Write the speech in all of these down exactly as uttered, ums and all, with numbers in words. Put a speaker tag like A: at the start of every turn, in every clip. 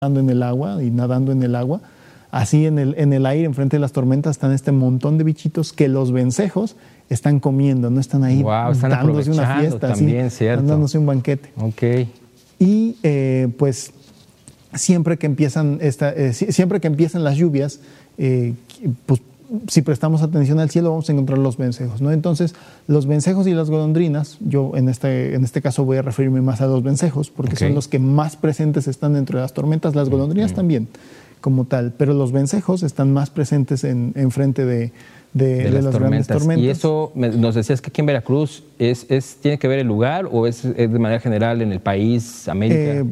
A: en el agua y nadando en el agua, así en el, en el aire, enfrente de las tormentas, están este montón de bichitos que los vencejos están comiendo, no están ahí
B: wow, están
A: dándose una fiesta,
B: también,
A: así,
B: cierto.
A: dándose un banquete.
B: Okay.
A: Y eh, pues siempre que empiezan esta, eh, siempre que empiezan las lluvias, eh, pues si prestamos atención al cielo vamos a encontrar los vencejos, ¿no? Entonces, los vencejos y las golondrinas, yo en este, en este caso voy a referirme más a los vencejos, porque okay. son los que más presentes están dentro de las tormentas, las golondrinas mm-hmm. también, como tal, pero los vencejos están más presentes en, en frente de, de, de, de las, las grandes tormentas.
B: Y eso, nos decías que aquí en Veracruz, ¿es, es, ¿tiene que ver el lugar o es, es de manera general en el país, América? Eh,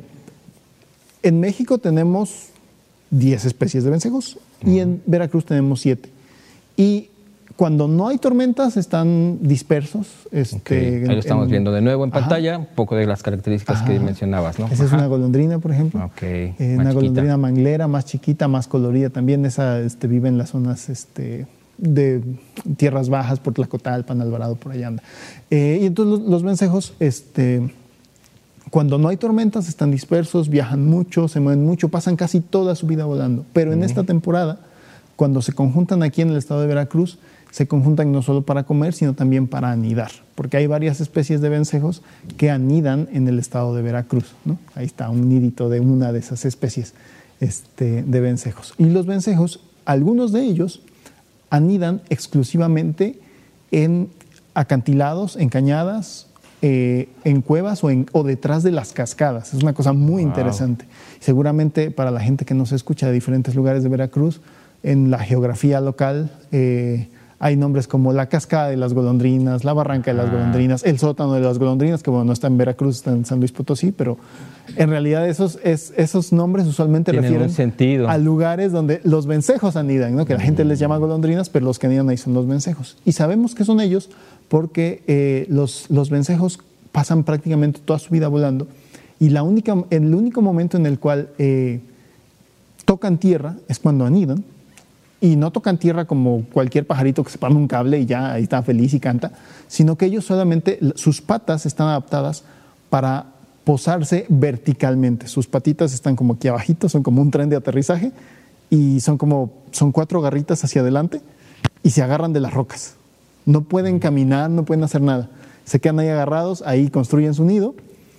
A: en México tenemos diez especies de vencejos mm. y en Veracruz tenemos siete. Y cuando no hay tormentas están dispersos. Este,
B: okay. Ahí lo estamos en, viendo de nuevo en pantalla, ajá. un poco de las características ajá. que mencionabas, ¿no?
A: Esa ajá. es una golondrina, por ejemplo.
B: Okay.
A: Eh, una golondrina manglera, más chiquita, más colorida también. Esa este, vive en las zonas este, de tierras bajas, por Tlacotalpan, Alvarado, por allá anda. Eh, y entonces los, los vencejos, este, cuando no hay tormentas, están dispersos, viajan mucho, se mueven mucho, pasan casi toda su vida volando. Pero en uh-huh. esta temporada, cuando se conjuntan aquí en el estado de Veracruz, se conjuntan no solo para comer, sino también para anidar, porque hay varias especies de vencejos que anidan en el estado de Veracruz, ¿no? Ahí está un nidito de una de esas especies este, de vencejos. Y los vencejos, algunos de ellos, anidan exclusivamente en acantilados, en cañadas, eh, en cuevas o, en, o detrás de las cascadas. Es una cosa muy wow. interesante. Seguramente para la gente que nos escucha de diferentes lugares de Veracruz, en la geografía local eh, hay nombres como la cascada de las golondrinas, la barranca de las ah. golondrinas, el sótano de las golondrinas, que bueno, no está en Veracruz, está en San Luis Potosí, pero en realidad esos, es, esos nombres usualmente
B: tienen
A: refieren
B: un sentido.
A: a lugares donde los vencejos anidan, ¿no? Que la gente les llama golondrinas, pero los que anidan ahí son los vencejos. Y sabemos que son ellos porque eh, los, los vencejos pasan prácticamente toda su vida volando y la única, el único momento en el cual eh, tocan tierra es cuando anidan. Y no tocan tierra como cualquier pajarito que se pone un cable y ya ahí está feliz y canta, sino que ellos solamente, sus patas están adaptadas para posarse verticalmente. Sus patitas están como aquí abajito, son como un tren de aterrizaje y son como, son cuatro garritas hacia adelante y se agarran de las rocas. No pueden caminar, no pueden hacer nada. Se quedan ahí agarrados, ahí construyen su nido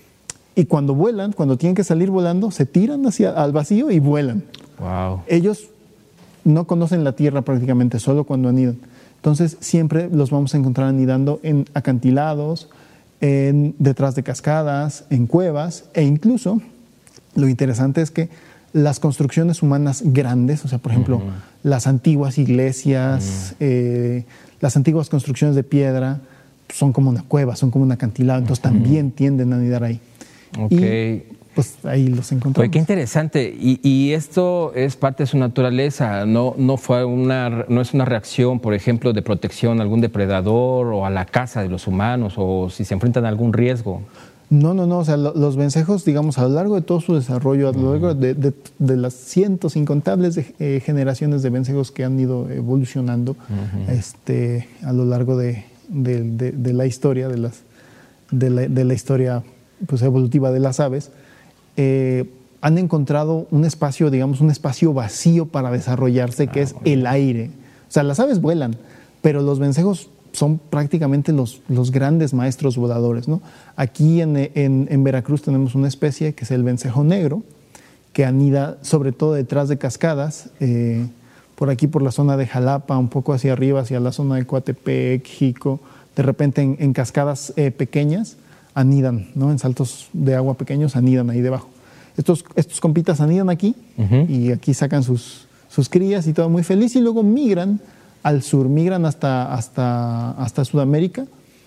A: y cuando vuelan, cuando tienen que salir volando, se tiran hacia al vacío y vuelan.
B: Wow.
A: Ellos no conocen la tierra prácticamente, solo cuando anidan. Entonces siempre los vamos a encontrar anidando en acantilados, en, detrás de cascadas, en cuevas e incluso lo interesante es que las construcciones humanas grandes, o sea, por ejemplo, uh-huh. las antiguas iglesias, uh-huh. eh, las antiguas construcciones de piedra son como una cueva, son como un acantilado, entonces uh-huh. también tienden a anidar ahí.
B: Okay.
A: Y, pues ahí los encontramos.
B: Oye, qué interesante. Y, y esto es parte de su naturaleza, no, no fue una, no es una reacción, por ejemplo, de protección a algún depredador o a la caza de los humanos o si se enfrentan a algún riesgo.
A: No, no, no. O sea, lo, los vencejos, digamos, a lo largo de todo su desarrollo, a lo largo de, de, de las cientos incontables de, eh, generaciones de vencejos que han ido evolucionando uh-huh. este, a lo largo de, de, de, de la historia, de, las, de, la, de la historia pues, evolutiva de las aves. Eh, han encontrado un espacio, digamos, un espacio vacío para desarrollarse, que ah, es el aire. O sea, las aves vuelan, pero los vencejos son prácticamente los, los grandes maestros voladores, ¿no? Aquí en, en, en Veracruz tenemos una especie que es el vencejo negro, que anida sobre todo detrás de cascadas, eh, por aquí por la zona de Jalapa, un poco hacia arriba, hacia la zona de Coatepec, Jico, de repente en, en cascadas eh, pequeñas, anidan, ¿no? En saltos de agua pequeños anidan ahí debajo. Estos, estos compitas anidan aquí uh-huh. y aquí sacan sus, sus crías y todo muy feliz y luego migran al sur, migran hasta, hasta, hasta Sudamérica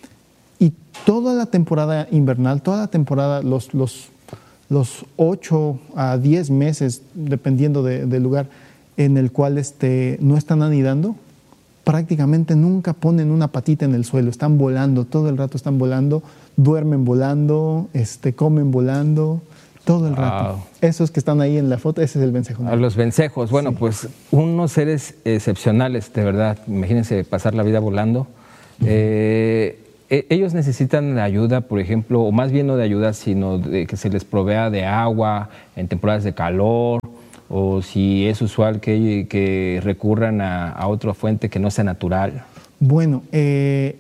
A: y toda la temporada invernal, toda la temporada, los, los, los ocho a diez meses, dependiendo de, del lugar en el cual este, no están anidando, prácticamente nunca ponen una patita en el suelo, están volando, todo el rato están volando, duermen volando, este, comen volando, todo el wow. rato. Esos que están ahí en la foto, ese es el vencejo.
B: A los vencejos, bueno, sí. pues unos seres excepcionales, de verdad. Imagínense pasar la vida volando. Uh-huh. Eh, eh, ellos necesitan ayuda, por ejemplo, o más bien no de ayuda, sino de que se les provea de agua en temporadas de calor, o si es usual que, que recurran a, a otra fuente que no sea natural.
A: Bueno, eh,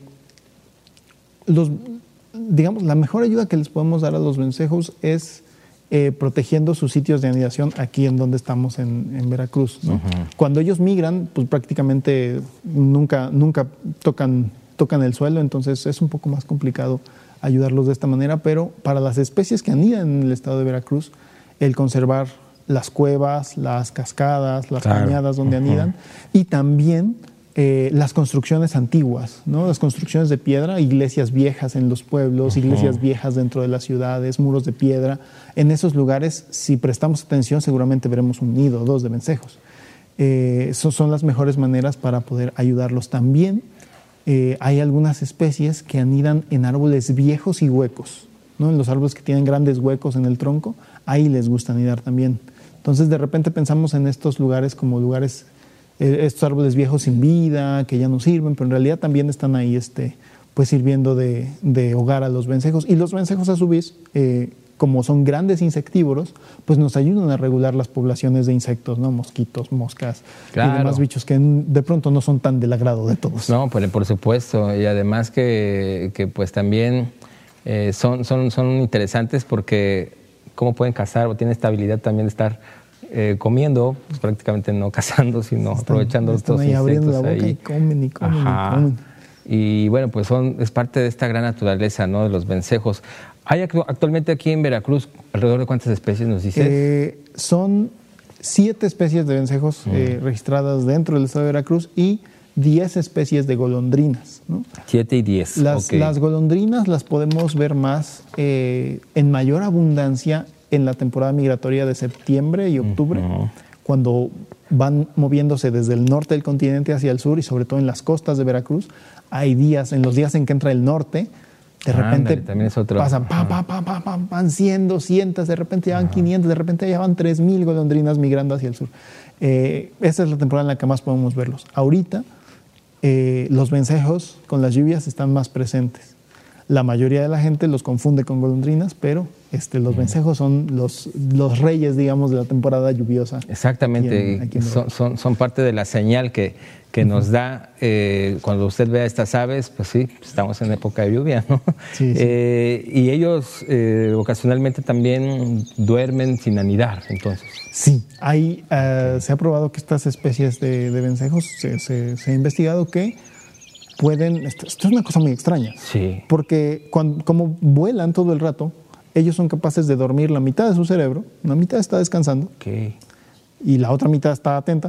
A: los, digamos, la mejor ayuda que les podemos dar a los vencejos es eh, protegiendo sus sitios de anidación aquí en donde estamos en, en Veracruz, ¿no? Uh-huh. Cuando ellos migran, pues prácticamente nunca, nunca tocan, tocan el suelo, entonces es un poco más complicado ayudarlos de esta manera, pero para las especies que anidan en el estado de Veracruz, el conservar las cuevas, las cascadas, las claro. cañadas donde uh-huh. anidan, y también Eh, las construcciones antiguas, ¿no? Las construcciones de piedra, iglesias viejas en los pueblos, uh-huh. iglesias viejas dentro de las ciudades, muros de piedra. En esos lugares, si prestamos atención, seguramente veremos un nido o dos de vencejos. Eh, esas son las mejores maneras para poder ayudarlos. También eh, hay algunas especies que anidan en árboles viejos y huecos, ¿no? En los árboles que tienen grandes huecos en el tronco, ahí les gusta anidar también. Entonces, de repente pensamos en estos lugares como lugares estos árboles viejos sin vida, que ya no sirven, pero en realidad también están ahí este, pues sirviendo de, de hogar a los vencejos. Y los vencejos a su vez, eh, como son grandes insectívoros, pues nos ayudan a regular las poblaciones de insectos, ¿no? Mosquitos, moscas claro. y demás bichos que de pronto no son tan del agrado de todos.
B: No, pues por supuesto, y además que, que pues también eh, son, son, son interesantes porque cómo pueden cazar o tienen esta habilidad también de estar Eh, comiendo, pues prácticamente no cazando, sino están, aprovechando
A: están
B: estos
A: ahí
B: insectos
A: abriendo la boca
B: ahí.
A: Y comen y comen
B: Ajá.
A: y comen.
B: Y bueno, pues son, es parte de esta gran naturaleza, ¿no? De los vencejos. ¿Hay actualmente aquí en Veracruz alrededor de cuántas especies nos dices?
A: Eh, son siete especies de vencejos mm. eh, registradas dentro del estado de Veracruz y diez especies de golondrinas, ¿no?
B: Siete y diez.
A: Las,
B: okay.
A: las golondrinas las podemos ver más eh, en mayor abundancia en la temporada migratoria de septiembre y octubre, uh-huh. cuando van moviéndose desde el norte del continente hacia el sur y sobre todo en las costas de Veracruz. Hay días, en los días en que entra el norte, de repente
B: Ándale, es otro.
A: pasan, pa, pa, pa, pa, pa, van cien, doscientas, de repente ya van uh-huh. quinientas, de repente ya van tres mil golondrinas migrando hacia el sur. Eh, esa es la temporada en la que más podemos verlos. Ahorita, eh, los vencejos con las lluvias están más presentes. La mayoría de la gente los confunde con golondrinas, pero este, los vencejos son los, los reyes, digamos, de la temporada lluviosa.
B: Exactamente, aquí en, aquí en son, son, son parte de la señal que, que uh-huh. nos da eh, cuando usted vea estas aves, pues sí, estamos en época de lluvia, ¿no?
A: Sí, sí.
B: Eh, y ellos eh, ocasionalmente también duermen sin anidar, entonces.
A: Sí, hay, uh, se ha probado que estas especies de, de vencejos, se, se, se ha investigado que pueden, esto, esto es una cosa muy extraña,
B: sí.
A: porque cuando, como vuelan todo el rato, ellos son capaces de dormir la mitad de su cerebro, la mitad está descansando
B: okay.
A: y la otra mitad está atenta,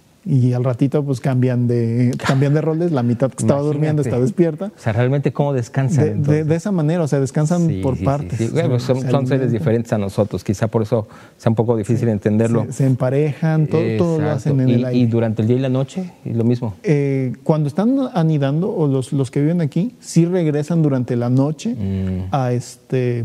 A: y al ratito pues cambian de, cambian de roles, la mitad que estaba Imagínate. durmiendo está despierta.
B: O sea, realmente cómo descansan.
A: De, de, de esa manera, o sea, descansan
B: sí,
A: por
B: sí,
A: partes.
B: Sí, sí. Bueno, son, son seres diferentes a nosotros, quizá por eso sea un poco difícil
A: sí,
B: entenderlo.
A: Se, se emparejan, todo, todo lo hacen en
B: y,
A: el aire.
B: ¿Y durante el día y la noche? ¿Y lo mismo?
A: Eh, cuando están anidando, o los, los que viven aquí, sí regresan durante la noche mm. a, este,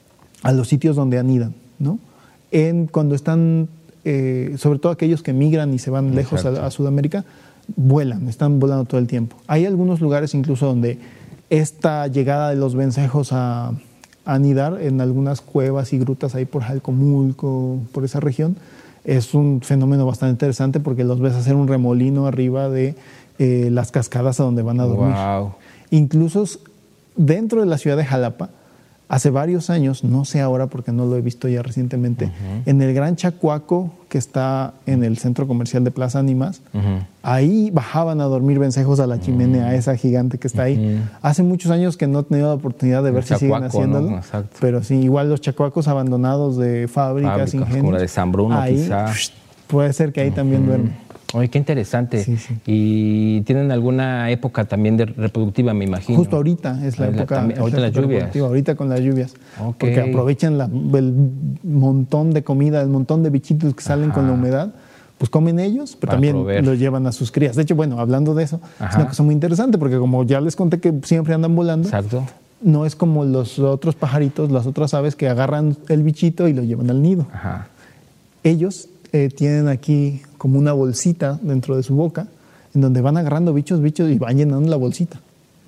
A: a los sitios donde anidan, ¿no? En, cuando están... Eh, sobre todo aquellos que migran y se van lejos a, a Sudamérica, vuelan, están volando todo el tiempo. Hay algunos lugares incluso donde esta llegada de los vencejos a, a anidar en algunas cuevas y grutas ahí por Jalcomulco, por esa región, es un fenómeno bastante interesante porque los ves hacer un remolino arriba de eh, las cascadas a donde van a dormir.
B: Wow.
A: Incluso dentro de la ciudad de Jalapa, hace varios años, no sé ahora porque no lo he visto ya recientemente, uh-huh. en el Gran Chacuaco, que está en el centro comercial de Plaza Ánimas, uh-huh. ahí bajaban a dormir vencejos a la chimenea, uh-huh. esa gigante que está ahí. Uh-huh. Hace muchos años que no he tenido la oportunidad de ver el si chacuaco, siguen haciéndolo, ¿no? Pero sí, igual los chacuacos abandonados de fábricas,
B: fábricas
A: ingenios.
B: Como la de San Bruno,
A: ahí,
B: quizá.
A: Puede ser que ahí uh-huh. también duermen.
B: Oye, qué interesante.
A: Sí, sí.
B: ¿Y tienen alguna época también de reproductiva, me imagino?
A: Justo ahorita es la
B: Ahí
A: época.
B: La, ahorita
A: es la
B: las lluvias.
A: Ahorita con las lluvias.
B: Okay.
A: Porque aprovechan la, el montón de comida, el montón de bichitos que salen Ajá. con la humedad. Pues comen ellos, pero Para también proveer. Los llevan a sus crías. De hecho, bueno, hablando de eso, Ajá. es una cosa muy interesante porque como ya les conté que siempre andan volando.
B: Exacto.
A: No es como los otros pajaritos, las otras aves que agarran el bichito y lo llevan al nido.
B: Ajá.
A: Ellos eh, tienen aquí como una bolsita dentro de su boca en donde van agarrando bichos, bichos y van llenando la bolsita.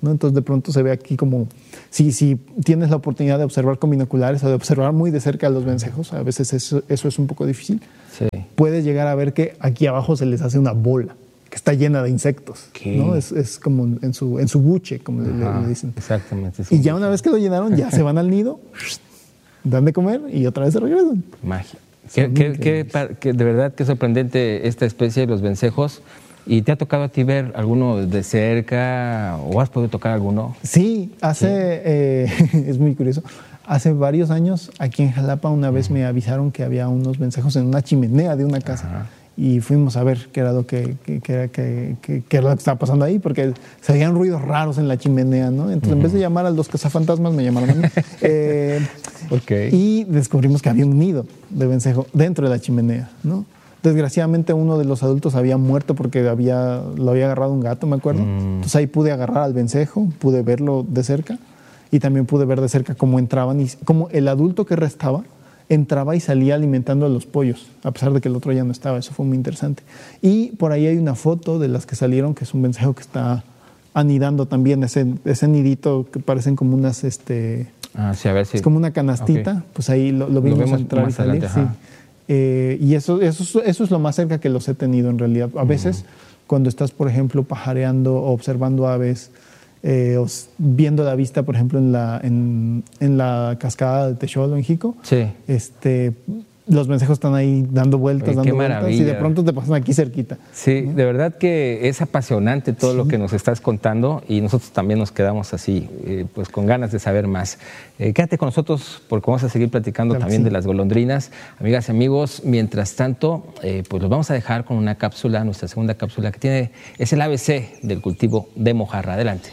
A: ¿no? Entonces de pronto se ve aquí como, si, si tienes la oportunidad de observar con binoculares o de observar muy de cerca a los vencejos, a veces eso, eso es un poco difícil, sí. Puedes llegar a ver que aquí abajo se les hace una bola que está llena de insectos, ¿no? Es, es como en su, en su buche, como Ajá, le, le dicen.
B: Exactamente. Sí,
A: y ya una vez que lo llenaron, ya se van al nido, dan de comer y otra vez se regresan.
B: Magia. Qué, qué, qué, qué, de verdad que sorprendente esta especie de los vencejos. ¿Y te ha tocado a ti ver alguno de cerca o has podido tocar alguno?
A: Sí, hace, sí. Eh, es muy curioso, hace varios años aquí en Jalapa una vez uh-huh. me avisaron que había unos vencejos en una chimenea de una casa. Uh-huh. Y fuimos a ver qué era lo que, que, que, que, que, que era lo que estaba pasando ahí, porque se oían ruidos raros en la chimenea, ¿no? Entonces uh-huh. en vez de llamar a los cazafantasmas me llamaron a mí. eh, okay. Y descubrimos que había un nido de vencejo dentro de la chimenea, ¿no? Desgraciadamente uno de los adultos había muerto porque había, lo había agarrado un gato, me acuerdo. Mm. Entonces ahí pude agarrar al vencejo, pude verlo de cerca y también pude ver de cerca cómo entraban y cómo el adulto que restaba entraba y salía alimentando a los pollos, a pesar de que el otro ya no estaba. Eso fue muy interesante. Y por ahí hay una foto de las que salieron, que es un vencejo que está anidando también, ese, ese nidito que parecen como unas... Este,
B: ah, sí, a ver si...
A: Es como una canastita, okay. Pues ahí lo, lo vimos, lo vimos entrar y salir. Adelante, sí. Eh, y eso, eso, eso es lo más cerca que los he tenido en realidad. A veces uh-huh. cuando estás, por ejemplo, pajareando o observando aves, eh, o viendo la vista, por ejemplo, en la, en, en la cascada de Texolo, en Jico,
B: sí.
A: este, los vencejos están ahí dando vueltas, Oye, dando vueltas
B: maravilla.
A: Y de pronto te pasan aquí cerquita.
B: Sí, ¿no? De verdad que es apasionante todo sí. lo que nos estás contando y nosotros también nos quedamos así, eh, pues con ganas de saber más. Eh, quédate con nosotros porque vamos a seguir platicando claro, también sí. de las golondrinas. Amigas y amigos, mientras tanto, eh, pues los vamos a dejar con una cápsula, nuestra segunda cápsula que tiene, es el A B C del cultivo de mojarra. Adelante.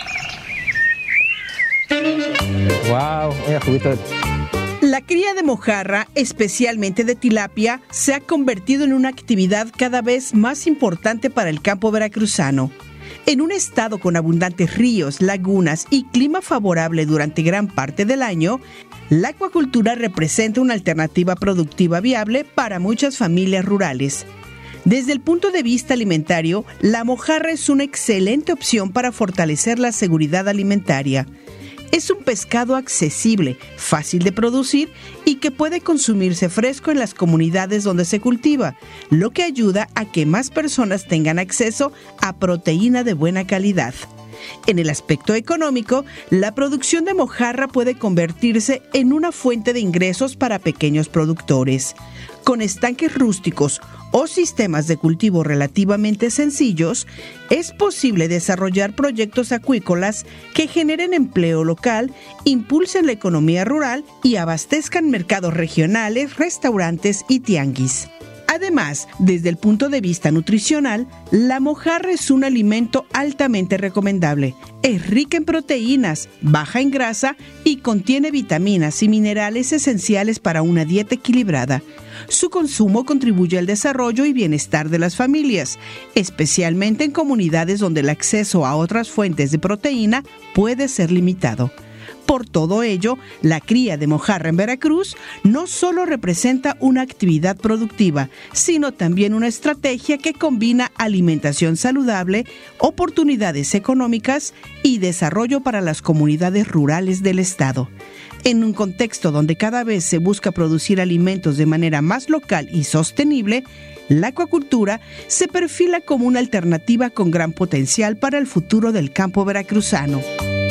B: ¡Wow! Mira, juguito de...
C: La cría de mojarra, especialmente de tilapia, se ha convertido en una actividad cada vez más importante para el campo veracruzano. En un estado con abundantes ríos, lagunas y clima favorable durante gran parte del año, la acuacultura representa una alternativa productiva viable para muchas familias rurales. Desde el punto de vista alimentario, la mojarra es una excelente opción para fortalecer la seguridad alimentaria. Es un pescado accesible, fácil de producir y que puede consumirse fresco en las comunidades donde se cultiva, lo que ayuda a que más personas tengan acceso a proteína de buena calidad. En el aspecto económico, la producción de mojarra puede convertirse en una fuente de ingresos para pequeños productores. Con estanques rústicos o sistemas de cultivo relativamente sencillos, es posible desarrollar proyectos acuícolas que generen empleo local, impulsen la economía rural y abastezcan mercados regionales, restaurantes y tianguis. Además, desde el punto de vista nutricional, la mojarra es un alimento altamente recomendable. Es rica en proteínas, baja en grasa y contiene vitaminas y minerales esenciales para una dieta equilibrada. Su consumo contribuye al desarrollo y bienestar de las familias, especialmente en comunidades donde el acceso a otras fuentes de proteína puede ser limitado. Por todo ello, la cría de mojarra en Veracruz no solo representa una actividad productiva, sino también una estrategia que combina alimentación saludable, oportunidades económicas y desarrollo para las comunidades rurales del estado. En un contexto donde cada vez se busca producir alimentos de manera más local y sostenible, la acuacultura se perfila como una alternativa con gran potencial para el futuro del campo veracruzano.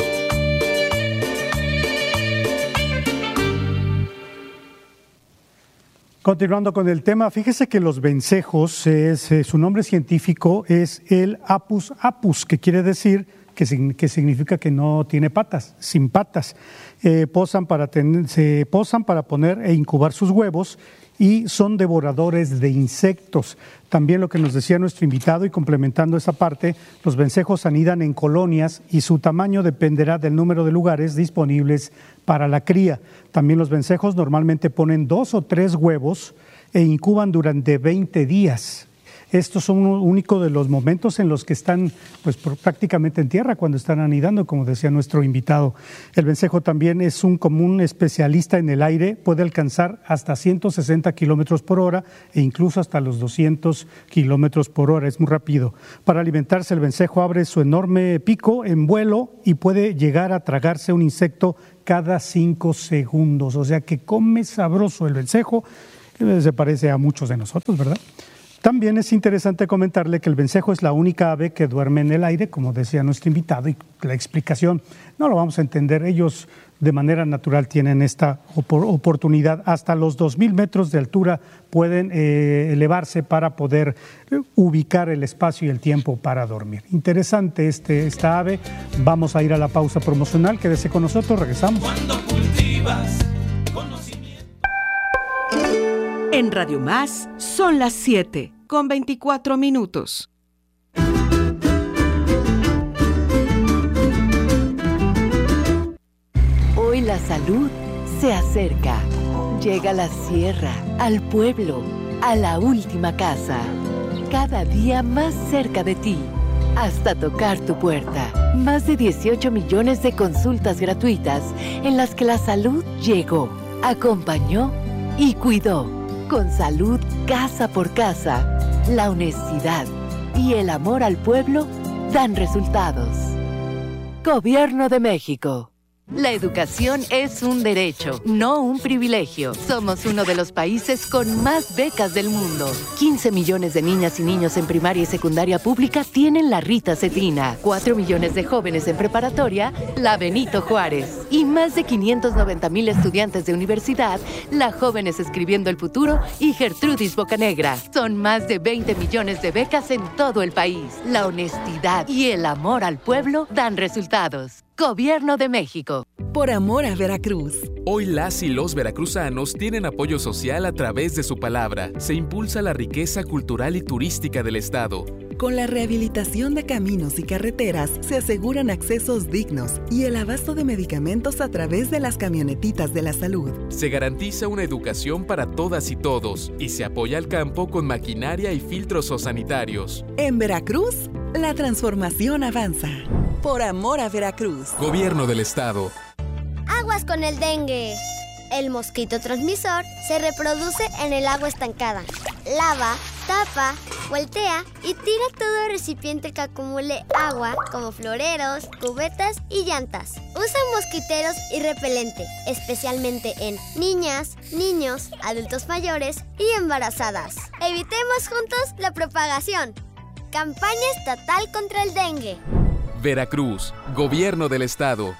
D: Continuando con el tema, fíjese que los vencejos, es, su nombre científico es el Apus apus, que quiere decir que, que significa que no tiene patas, sin patas. Eh, posan para tener, se posan para poner e incubar sus huevos y son devoradores de insectos. También lo que nos decía nuestro invitado, y complementando esa parte, los vencejos anidan en colonias y su tamaño dependerá del número de lugares disponibles para la cría. También los vencejos normalmente ponen dos o tres huevos e incuban durante veinte días. Estos son únicos de los momentos en los que están pues, por, prácticamente en tierra cuando están anidando, como decía nuestro invitado. El vencejo también es un común especialista en el aire, puede alcanzar hasta ciento sesenta kilómetros por hora e incluso hasta los doscientos kilómetros por hora, es muy rápido. Para alimentarse, el vencejo abre su enorme pico en vuelo y puede llegar a tragarse un insecto cada cinco segundos, o sea que come sabroso el vencejo, que se parece a muchos de nosotros, ¿verdad? También es interesante comentarle que el vencejo es la única ave que duerme en el aire, como decía nuestro invitado, y la explicación no lo vamos a entender. Ellos de manera natural tienen esta opor- oportunidad. Hasta los dos mil metros de altura pueden eh, elevarse para poder eh, ubicar el espacio y el tiempo para dormir. Interesante este, esta ave. Vamos a ir a la pausa promocional. Quédese con nosotros, regresamos.
E: Cuando cultivas conocimiento.
C: En Radio Más son las siete con veinticuatro minutos.
F: Hoy la salud se acerca. Llega a la sierra, al pueblo, a la última casa. Cada día más cerca de ti, hasta tocar tu puerta. Más de dieciocho millones de consultas gratuitas en las que la salud llegó, acompañó y cuidó. Con salud casa por casa, la honestidad y el amor al pueblo dan resultados. Gobierno de México. La educación es un derecho, no un privilegio. Somos uno de los países con más becas del mundo. quince millones de niñas y niños en primaria y secundaria pública tienen la Rita Cetina. cuatro millones de jóvenes en preparatoria, la Benito Juárez. Y más de quinientos noventa mil estudiantes de universidad, la Jóvenes Escribiendo el Futuro y Gertrudis Bocanegra. Son más de veinte millones de becas en todo el país. La honestidad y el amor al pueblo dan resultados. Gobierno de México.
G: Por amor a Veracruz.
H: Hoy las y los veracruzanos tienen apoyo social a través de su palabra. Se impulsa la riqueza cultural y turística del estado.
G: Con la rehabilitación de caminos y carreteras se aseguran accesos dignos y el abasto de medicamentos a través de las camionetitas de la salud.
H: Se garantiza una educación para todas y todos y se apoya al campo con maquinaria y filtros sanitarios.
G: En Veracruz, la transformación avanza. Por amor a Veracruz.
H: Gobierno del estado.
I: Aguas con el dengue. El mosquito transmisor se reproduce en el agua estancada. Lava, tapa, voltea y tira todo recipiente que acumule agua, como floreros, cubetas y llantas. Usa mosquiteros y repelente, especialmente en niñas, niños, adultos mayores y embarazadas. Evitemos juntos la propagación. Campaña estatal contra el dengue.
H: Veracruz, Gobierno del estado.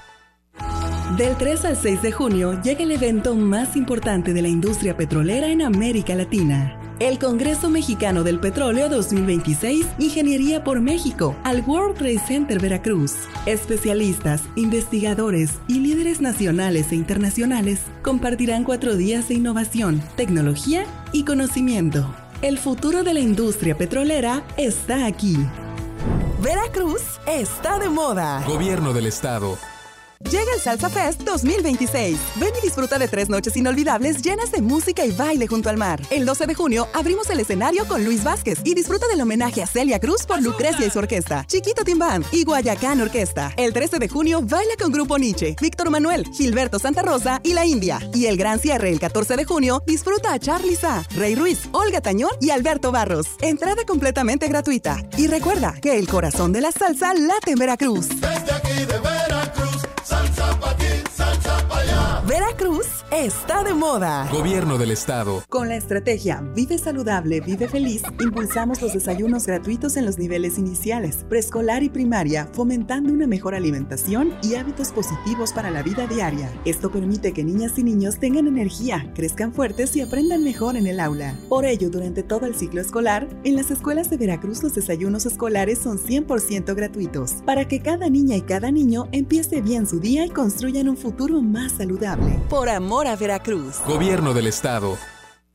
G: Del tres al seis de junio llega el evento más importante de la industria petrolera en América Latina. El Congreso Mexicano del Petróleo dos mil veintiséis, Ingeniería por México, al World Trade Center Veracruz. Especialistas, investigadores y líderes nacionales e internacionales compartirán cuatro días de innovación, tecnología y conocimiento. El futuro de la industria petrolera está aquí.
J: Veracruz está de moda.
H: Gobierno del estado.
J: Llega el Salsa Fest dos mil veintiséis. Ven y disfruta de tres noches inolvidables llenas de música y baile junto al mar. El doce de junio abrimos el escenario con Luis Vázquez y disfruta del homenaje a Celia Cruz por Lucrecia y su orquesta, Chiquito Team Band y Guayacán Orquesta. El trece de junio baila con Grupo Nietzsche, Víctor Manuel, Gilberto Santa Rosa y La India. Y el gran cierre el catorce de junio disfruta a Charly Sa, Rey Ruiz, Olga Tañón y Alberto Barros. Entrada completamente gratuita. Y recuerda que el corazón de la salsa late en Veracruz.
E: Desde aquí de Veracruz, salsa pa' aquí, salsa pa' allá.
J: Veracruz está de moda.
H: Gobierno del estado.
G: Con la estrategia Vive Saludable, Vive Feliz, impulsamos los desayunos gratuitos en los niveles iniciales, preescolar y primaria, fomentando una mejor alimentación y hábitos positivos para la vida diaria. Esto permite que niñas y niños tengan energía, crezcan fuertes y aprendan mejor en el aula. Por ello, durante todo el ciclo escolar, en las escuelas de Veracruz los desayunos escolares son cien por ciento gratuitos, para que cada niña y cada niño empiece bien su día y construyan un futuro más saludable.
J: Por amor a Veracruz.
H: Gobierno del estado.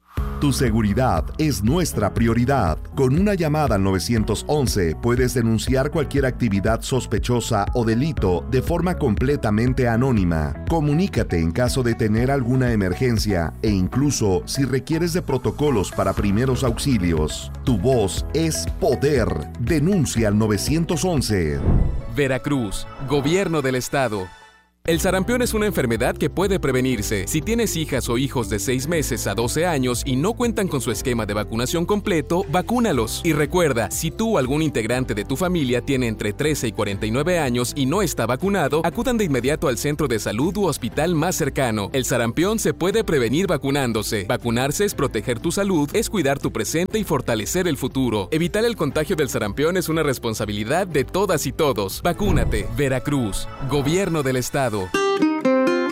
K: Tu seguridad es nuestra prioridad. Con una llamada al nueve once puedes denunciar cualquier actividad sospechosa o delito de forma completamente anónima. Comunícate en caso de tener alguna emergencia e incluso si requieres de protocolos para primeros auxilios. Tu voz es poder. Denuncia al nueve once.
H: Veracruz, Gobierno del Estado. El sarampión es una enfermedad que puede prevenirse. Si tienes hijas o hijos de seis meses a doce años y no cuentan con su esquema de vacunación completo, vacúnalos. Y recuerda, si tú o algún integrante de tu familia tiene entre trece y cuarenta y nueve años y no está vacunado, acudan de inmediato al centro de salud u hospital más cercano. El sarampión se puede prevenir vacunándose. Vacunarse es proteger tu salud, es cuidar tu presente y fortalecer el futuro. Evitar el contagio del sarampión es una responsabilidad de todas y todos. Vacúnate. Veracruz, Gobierno del Estado.